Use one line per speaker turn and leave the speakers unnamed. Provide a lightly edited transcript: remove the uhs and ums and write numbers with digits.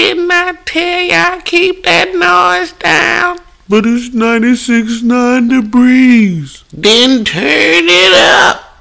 Didn't I tell y'all keep that noise down?
But it's 96.9 degrees.
Then turn it up.